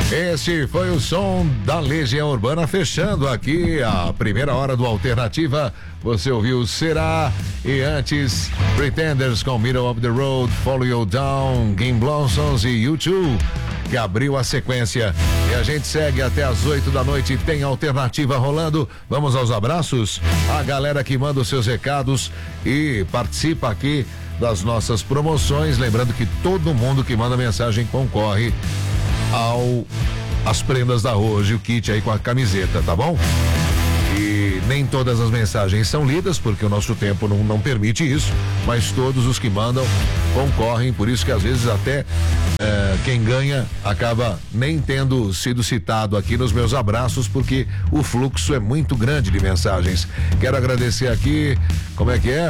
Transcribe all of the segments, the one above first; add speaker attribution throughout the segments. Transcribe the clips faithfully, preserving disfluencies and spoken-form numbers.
Speaker 1: Este foi o som da Legião Urbana, fechando aqui a primeira hora do Alternativa. Você ouviu Será e antes Pretenders com Middle of the Road, Follow You Down, Game Blossoms e U dois, que abriu a sequência. E a gente segue até as oito da noite, tem Alternativa rolando. Vamos aos abraços? A galera que manda os seus recados e participa aqui das nossas promoções. Lembrando que todo mundo que manda mensagem concorre ao as prendas da hoje, o kit aí com a camiseta, tá bom? E nem todas as mensagens são lidas, porque o nosso tempo não, não permite isso, mas todos os que mandam concorrem, por isso que às vezes até é, quem ganha acaba nem tendo sido citado aqui nos meus abraços, porque o fluxo é muito grande de mensagens. Quero agradecer aqui, como é que é?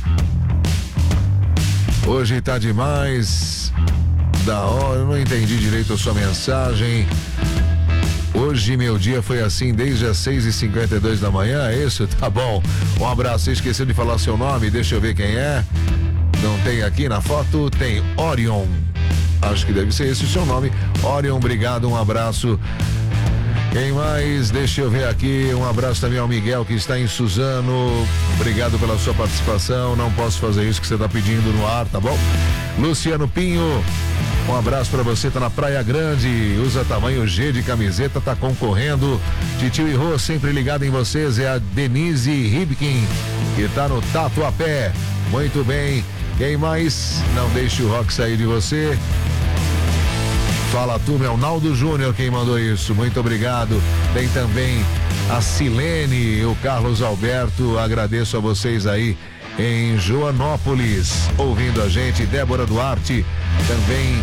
Speaker 1: Hoje tá demais, da hora, eu não entendi direito a sua mensagem. Hoje meu dia foi assim desde as seis e cinquenta e dois da manhã, é isso? Tá bom. Um abraço, você esqueceu de falar seu nome, deixa eu ver quem é. Não tem aqui na foto, tem Orion. Acho que deve ser esse o seu nome. Orion, obrigado, um abraço. Quem mais? Deixa eu ver aqui, um abraço também ao Miguel que está em Suzano, obrigado pela sua participação, não posso fazer isso que você está pedindo no ar, tá bom? Luciano Pinho, um abraço para você, tá na Praia Grande, usa tamanho G de camiseta, tá concorrendo. Titio e Rô, sempre ligado em vocês, é a Denise Ribkin, que tá no Tatuapé, muito bem. Quem mais? Não deixe o rock sair de você. Fala turma, é o Naldo Júnior quem mandou isso, muito obrigado. Tem também a Silene, o Carlos Alberto, agradeço a vocês aí em Joanópolis, ouvindo a gente. Débora Duarte, também.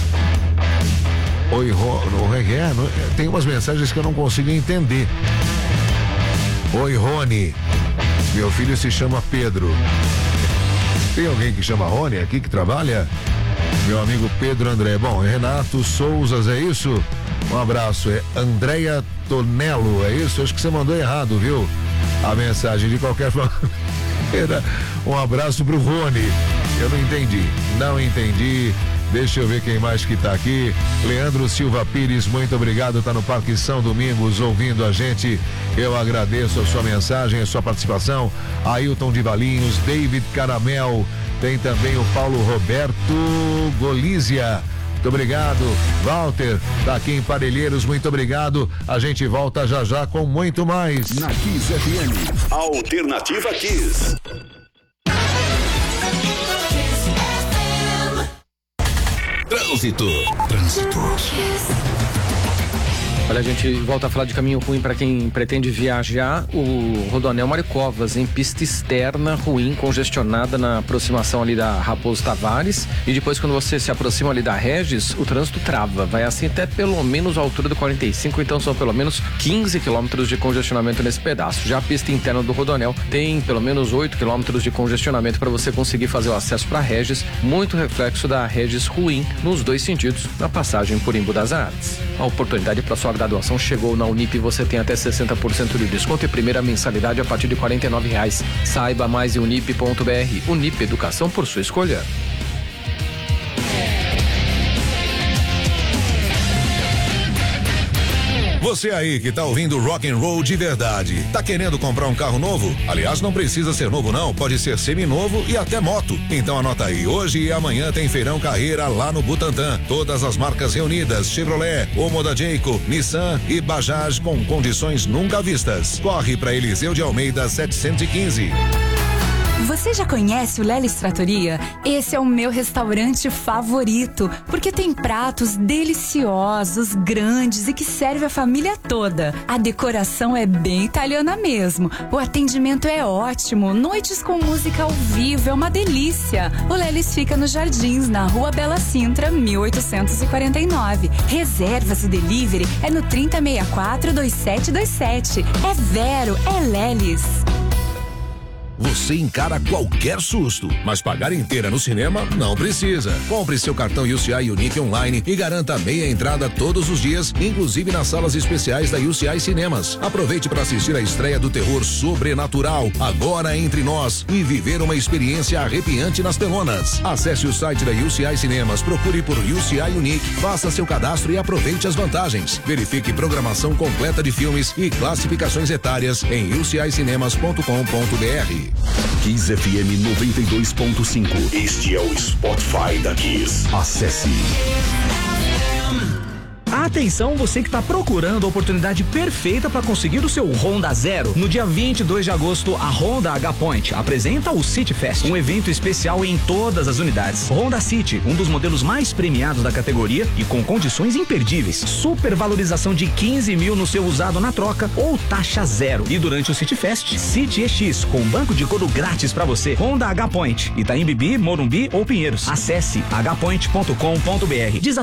Speaker 1: Oi, Ro... é, tem umas mensagens que eu não consigo entender. Oi, Rony, meu filho se chama Pedro. Tem alguém que chama Rony aqui que trabalha? Meu amigo Pedro André. Bom, é Renato Souzas, é isso? Um abraço. É Andréia Tonello, é isso? Acho que você mandou errado, viu? A mensagem, de qualquer maneira. Um abraço pro Rony. Eu não entendi. Não entendi. Deixa eu ver quem mais que tá aqui. Leandro Silva Pires, muito obrigado. Tá no Parque São Domingos ouvindo a gente. Eu agradeço a sua mensagem, a sua participação. Ailton de Valinhos, David Caramel. Tem também o Paulo Roberto Golízia. Muito obrigado. Walter, tá aqui em Parelheiros, muito obrigado. A gente volta já já com muito mais.
Speaker 2: Na Kiss F M. Alternativa Kiss. Trânsito. Trânsito.
Speaker 3: Olha, a gente volta a falar de caminho ruim para quem pretende viajar. O Rodoanel Mário Covas, em pista externa, ruim, congestionada na aproximação ali da Raposo Tavares. E depois, quando você se aproxima ali da Regis, o trânsito trava. Vai assim até pelo menos a altura do quarenta e cinco, então são pelo menos quinze quilômetros de congestionamento nesse pedaço. Já a pista interna do Rodoanel tem pelo menos oito quilômetros de congestionamento para você conseguir fazer o acesso para Regis. Muito reflexo da Regis ruim nos dois sentidos, na passagem por Embu das Artes. A oportunidade para sua graduação chegou na Unip, você tem até sessenta por cento de desconto e primeira mensalidade a partir de quarenta e nove reais. Saiba mais em unip ponto br. Unip, educação por sua escolha.
Speaker 1: Você aí que tá ouvindo rock and roll de verdade, tá querendo comprar um carro novo? Aliás, não precisa ser novo não, pode ser seminovo e até moto. Então anota aí, hoje e amanhã tem feirão Carreira lá no Butantã. Todas as marcas reunidas, Chevrolet, Omoda Jayco, Nissan e Bajaj com condições nunca vistas. Corre pra Eliseu de Almeida setecentos e quinze.
Speaker 4: Você já conhece o Lelis Trattoria? Esse é o meu restaurante favorito, porque tem pratos deliciosos, grandes e que serve a família toda. A decoração é bem italiana mesmo. O atendimento é ótimo, noites com música ao vivo, é uma delícia. O Lelis fica nos Jardins, na Rua Bela Sintra, mil oitocentos e quarenta e nove. Reservas e delivery é no trinta sessenta e quatro, vinte e sete vinte e sete. É Vero, é Lelis.
Speaker 5: você encara qualquer susto. Mas pagar inteira no cinema não precisa. Compre seu cartão U C I Unique online e garanta meia entrada todos os dias, inclusive nas salas especiais da U C I Cinemas. Aproveite para assistir a estreia do terror Sobrenatural, Agora Entre Nós, e viver uma experiência arrepiante nas telonas. Acesse o site da U C I Cinemas, procure por U C I Unique, faça seu cadastro e aproveite as vantagens. Verifique programação completa de filmes e classificações etárias em u c i cinemas ponto com ponto b r.
Speaker 2: Kiss F M noventa e dois ponto cinco. Este é o Spotify da Kiss. Acesse.
Speaker 6: Atenção, você que está procurando a oportunidade perfeita para conseguir o seu Honda Zero. No dia vinte e dois de agosto, a Honda H Point apresenta o City Fest, um evento especial em todas as unidades. Honda City, um dos modelos mais premiados da categoria e com condições imperdíveis. Supervalorização de quinze mil no seu usado na troca ou taxa zero. E durante o City Fest, City E X com banco de couro grátis para você. Honda H Point, Itaim Bibi, Morumbi ou Pinheiros. Acesse h point ponto com ponto b r.